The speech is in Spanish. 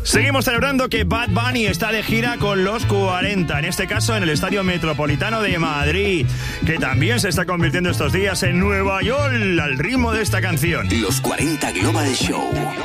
Seguimos celebrando que Bad Bunny está de gira con los 40, en este caso en el Estadio Metropolitano de Madrid, que también se está convirtiendo estos días en Nueva York al ritmo de esta canción. Los 40 Global Show.